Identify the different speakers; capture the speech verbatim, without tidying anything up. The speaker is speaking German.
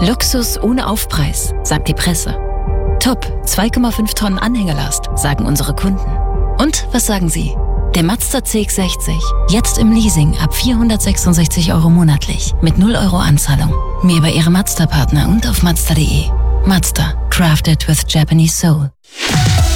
Speaker 1: Luxus ohne Aufpreis, sagt die Presse. Top, zwei Komma fünf Tonnen Anhängerlast, sagen unsere Kunden. Und was sagen Sie? Der Mazda C X sechzig, jetzt im Leasing ab vierhundertsechsundsechzig Euro monatlich, mit null Euro Anzahlung. Mehr bei Ihrem Mazda-Partner und auf Mazda punkt de. Mazda, crafted with Japanese soul.